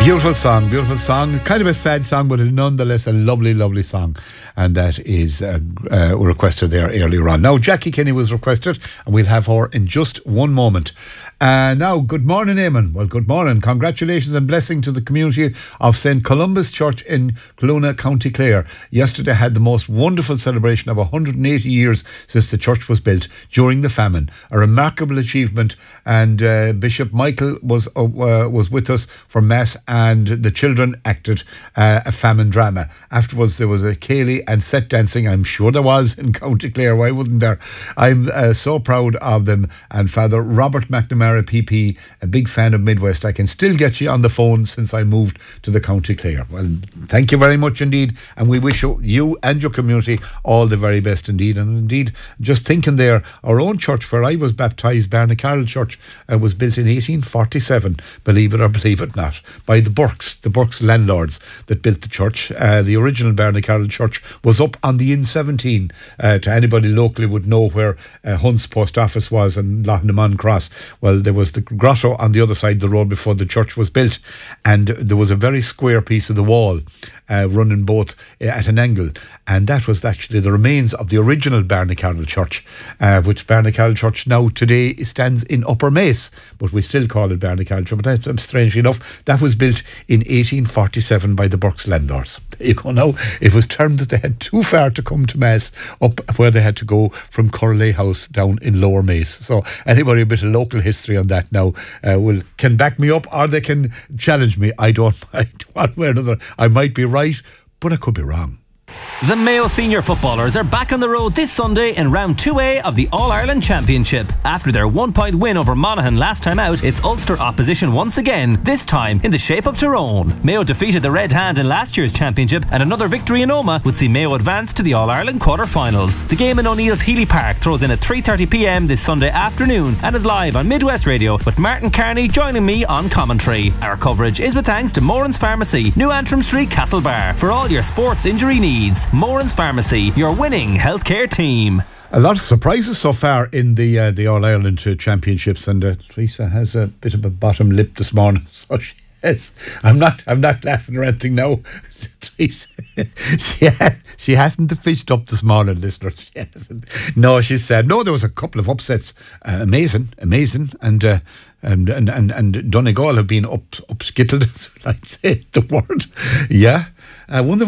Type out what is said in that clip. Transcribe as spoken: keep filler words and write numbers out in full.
Beautiful song, beautiful song. Kind of a sad song, but nonetheless a lovely, lovely song. And that is uh, uh, requested there earlier on. Now, Jackie Kenny was requested, and we'll have her in just one moment. Uh, now, good morning, Eamon. Well, good morning. Congratulations and blessing to the community of Saint Columba's Church in Cloonagh, County Clare. Yesterday had the most wonderful celebration of one hundred eighty years since the church was built during the famine. A remarkable achievement, and uh, Bishop Michael was uh, uh, was with us for Mass, and the children acted uh, a famine drama. Afterwards, there was a ceilidh and set dancing. I'm sure there was in County Clare. Why wouldn't there? I'm uh, so proud of them. And Father Robert McNamara, P P, a big fan of Midwest. I can still get you on the phone since I moved to the County Clare. Well, thank you very much indeed, and we wish you, you and your community all the very best indeed. And indeed, just thinking there, our own church where I was baptised, Barnacarroll Church, uh, was built in eighteen forty-seven, believe it or believe it not, by the Burkes, the Burkes landlords that built the church. Uh, the original Barnacarroll Church was up on the Inn seventeen. Uh, to anybody locally would know where uh, Hunt's Post Office was and Loughnamon Cross. Well, there was the grotto on the other side of the road before the church was built, and there was a very square piece of the wall uh, running both uh, at an angle, and that was actually the remains of the original Barnacarroll Church, uh, which Barnacarroll Church now today stands in Upper Mace, but we still call it Barnacarroll Church. But that, strangely enough, that was built in eighteen forty-seven by the Burkes landlords. There you go. Now, it was termed that they had too far to come to Mass up where they had to go from Corley House down in Lower Mace. So anybody a bit of local history on that now uh, will can back me up, or they can challenge me. I don't mind one way or another. I might be right, but I could be wrong. The Mayo senior footballers are back on the road this Sunday in round two A of the All-Ireland Championship. After their one-point win over Monaghan last time out, it's Ulster opposition once again, this time in the shape of Tyrone. Mayo defeated the Red Hand in last year's championship, and another victory in Omagh would see Mayo advance to the All-Ireland quarter-finals. The game in O'Neill's Healy Park throws in at three thirty p m this Sunday afternoon and is live on Midwest Radio, with Martin Carney joining me on commentary. Our coverage is with thanks to Moran's Pharmacy, New Antrim Street, Castlebar, for all your sports injury needs. Moran's Pharmacy, your winning healthcare team. A lot of surprises so far in the uh, the All Ireland uh, Championships, and uh, Teresa has a bit of a bottom lip this morning. So she has, I'm not I'm not laughing or anything now. Teresa, she has, she hasn't fished up this morning, listener. She hasn't. No, she said no. There was a couple of upsets. Uh, amazing, amazing, and. Uh, And and and and Donegal have been up up skittled, I'd say the word. Yeah, I wonder.